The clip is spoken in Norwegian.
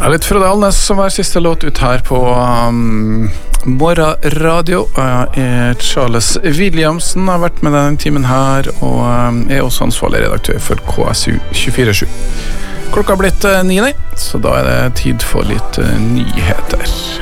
Litt Frode Alnes som var siste låt ut her på Morgenradio. Charles Williamson har vært med denne timen her, og også ansvarlig redaktør for KSU 24/7. Klokka har blitt 9, så da det tid for litt nyheter.